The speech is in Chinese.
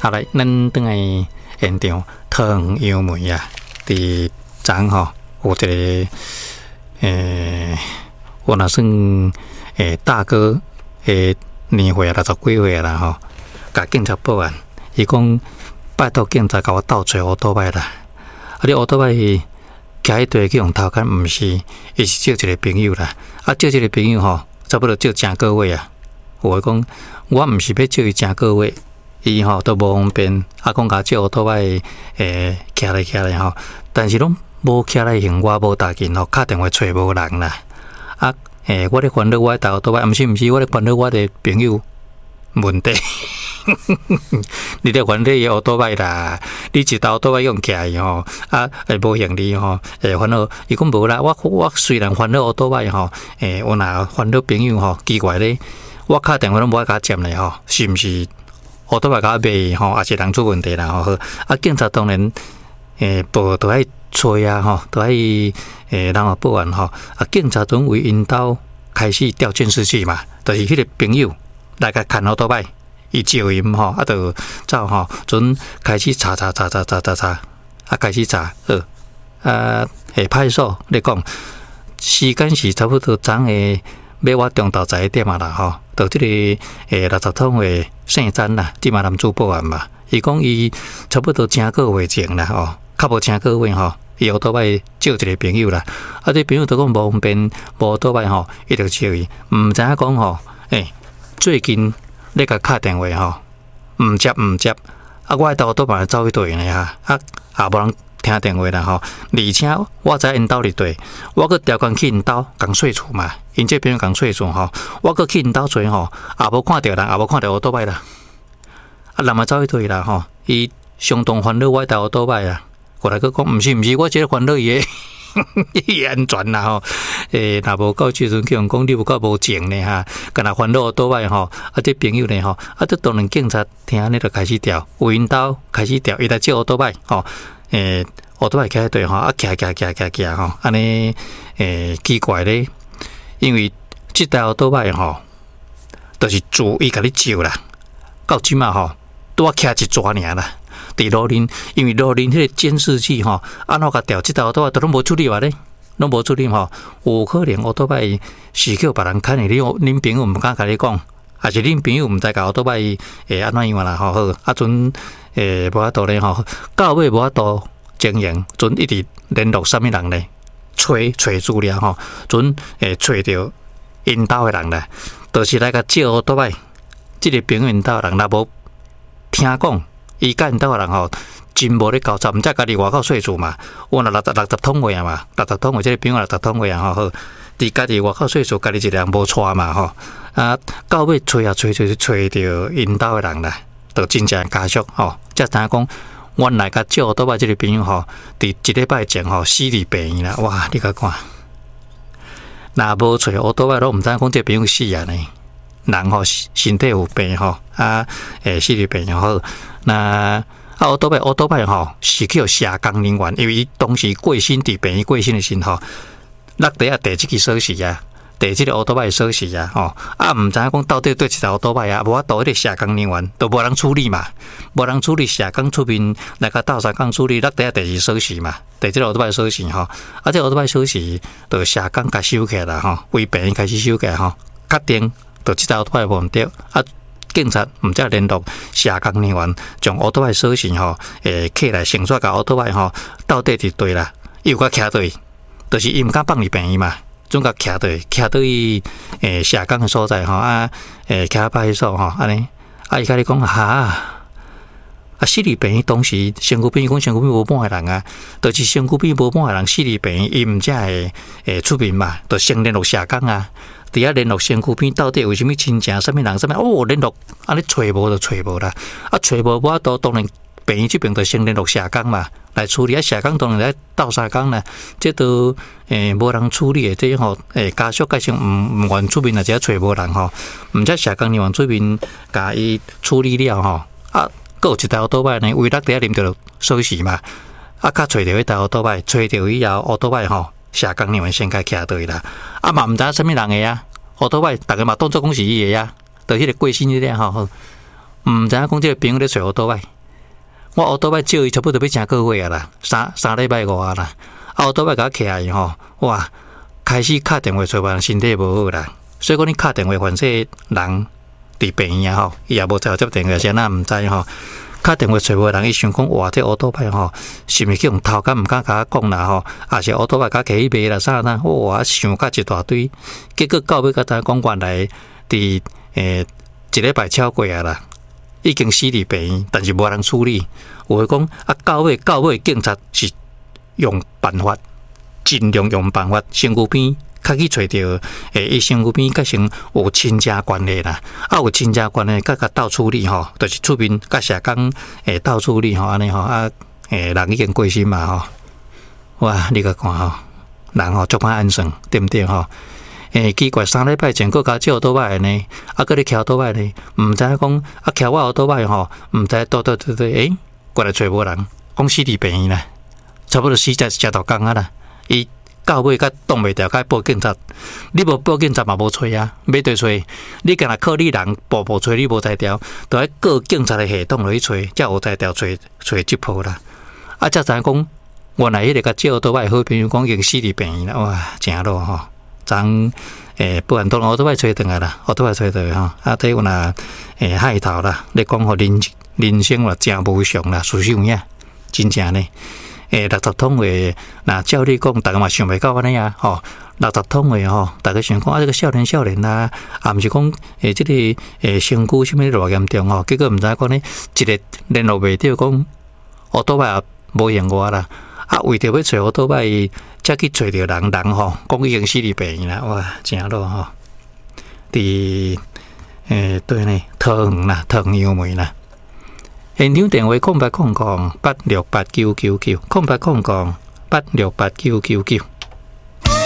好来，咱等来现场桃园杨梅啊，伫昨吼有一个我若算大哥年岁60几岁啦吼，甲警察报案，伊讲拜托警察甲我斗找乌多摆啦，你乌多摆徛迄地去用偷看，毋是，伊是借一个朋友啦，借一个朋友吼，差不多借10个月啊。我讲我毋是要借伊10个月。伊吼都无方便，讲甲借乌托摆徛来吼，但是拢无徛来行，我无打紧吼，打电话找无人啦。我咧烦恼我台乌托摆，毋是，我咧烦恼我的朋友问题。你咧烦恼伊乌托摆啦，你一台乌托摆用起来吼，无行李吼，烦恼。伊讲无啦，我虽然烦恼乌托摆吼，我若烦恼朋友吼，奇怪咧，我打电话拢无爱甲接咧吼，是毋是？乌托摆甲卖吼，也是人出问题啦吼。警察当然报都爱催啊吼，都爱人报案吼。警察准为因兜开始调监视器嘛，就是迄个朋友来甲看乌托摆，伊招因吼，就走吼，准开始查，开始查派出所咧讲，时间是差不多昨下要我中昼11点啦吼。到这个60通的姓詹啦，即嘛男主报案嘛，伊讲伊差不多10个月前啦吼，较无10个月吼，伊乌托摆借一个朋友啦，这朋友都讲无方便，无乌托摆吼，伊就借伊，毋知影讲吼，最近咧甲敲电话吼，毋接，我到乌托摆走去对呢哈，也无人听电话啦吼，而且我知因兜伫对，我搁调工去因兜共说厝嘛，因这边共说厝吼，我搁去因兜做吼，也无看到人，也无看到乌托摆啦，人嘛走去对啦吼，伊相当烦恼我台乌托摆啊，过来搁讲，毋是，我只烦恼伊的安全啦吼，若无到时阵叫人讲你有够无情呢哈，干那烦恼乌托摆吼，这朋友呢吼，这当然警察听安尼就开始调，有因兜开始调，伊来借乌托摆吼。乌托摆徛对吼，徛吼，安尼奇怪咧，因为即台乌托摆吼，就是自伊甲你借啦，到即嘛吼，拄啊徛一抓尔啦，伫路林，因为路林迄个监视器吼，安怎甲调即台乌托摆都拢无处理话咧，拢无处理吼，有可能乌托摆是叫别人看的，恁朋友毋敢甲你讲，还是恁朋友毋知甲乌托摆安怎样啦吼，好，阵。无法度咧吼，到尾无法度经营，准一直联络啥物人咧？找资料吼，准找着因兜诶人咧，就是来甲借乌托摆。即个朋友因兜人，若无听讲，伊甲因兜诶人吼，真无咧交叉，毋则家己外口说厝嘛。我若60通话啊嘛，60通话，即个朋友60通话啊吼，好，伫家己外口说厝，家己一个人无带嘛吼。到尾找着因兜诶人啦。就真正加速吼，才知影讲，原来甲借乌托摆即个朋友吼，伫一礼拜前吼死伫病院啦，哇！你甲看，若无找乌托摆，都毋知影讲即个朋友死啊呢。人吼身体有病吼，死伫病院好。那乌托摆吼是叫社工人员，因为伊当时过身伫病院过身的时候，落地啊第即个锁匙啊。第即个乌托摆锁匙啊，吼毋知影讲到底对一台乌托摆啊，无法度迄个社工人员都无人处理嘛，无人处理社工出面来甲斗相共处理，落底下第二锁匙嘛，第即个乌托摆锁匙吼，这乌托摆锁匙就社工甲收起来啦吼，为病人开始收起来吼，确定就即台乌托摆无毋对，警察毋则联络社工人员，将乌托摆锁匙吼，起来绳索甲乌托摆吼，到底伫对啦，又甲徛对，就是伊毋敢放入病院嘛。总甲徛到伊社工诶所在吼徛派出所吼安尼伊甲你讲死伫病院当时身躯边讲身躯边无半个人啊，就是身躯边无半个人死伫病院，伊毋则会出面嘛，就先联络社工啊，伫遐联络身躯边到底有啥物亲情，啥物人，啥物联络安尼找无就找无啦，找无法度当然病院这边就先联络社工嘛。来处理社工当然来斗相共啦，这都无人处理的，这吼家属加上毋愿出面，只找无人吼，毋则社工人员出面甲伊处理了吼，搁有一台乌托摆呢，为落底下啉着锁匙嘛，较找着迄台乌托摆，找着以后乌托摆吼，社工人员先甲徛对啦，嘛毋知啥物人的啊，乌托摆逐个嘛当作讲是伊的啊，就迄个过身迄个吼，毋知影讲这个朋友咧找乌托摆。 我乌多摆借伊差不多要成个月啊啦，三礼拜外啦。啊，乌多摆甲起来吼，哇，开始敲电话找别人身体无好啦。所以讲你敲电话烦说人伫病院吼，伊也无再接电话，先咱毋知吼。敲电话找无人，伊想讲哇，这乌多摆吼，是毋是去用头壳毋敢甲我讲啦吼？也是乌多摆甲起去卖啦啥啦？哇，想甲一大堆，结果到尾甲知讲原来伫一礼拜超过啊啦，已经死伫病院，但是无人处理。有诶讲啊，到尾警察是用办法，尽量用办法，身躯边较去找着伊身躯边甲成有亲家关系啦，啊有亲家关系，甲斗处理吼，就是出面甲社工斗处理吼，安尼吼啊人已经过身嘛吼，哇，你甲看吼，人吼足歹安算，对毋对吼？奇怪，3礼拜前佫甲借倒摆呢，啊，佫咧徛倒摆呢，毋知讲啊徛我倒摆吼，毋知对，过来找无人，讲死伫病院啦，差不多死食到工啊啦，伊到尾甲挡袂牢，甲报警察，你无报警察嘛无吹啊，要对吹，你干若靠你人步吹，你无才调，都要告警察的系统落去吹，才有才调吹即波啦，啊，才知影讲，原来迄个甲借倒摆好朋友讲已经死伫病院啦，哇，真落吼。昨不然都乌多摆吹转来啦，乌多摆吹转来吼，啊，这有若害头啦，你讲互人生啦真无常啦，事实有影，真正呢，60桶的，那照你讲，大家嘛想袂到安尼啊，吼，60桶的吼，大家想讲啊，这个少年啦，啊，毋是讲这个身躯什么偌严重吼，结果毋知讲呢，一个联络袂到，讲乌多摆也无闲话啦。啊，为着要找乌多摆，才去找着人吼，讲已经死伫病院啦，哇，真咯吼！伫对呢，桃园啦，桃园杨梅啦。现场电话0800868999，0800868999。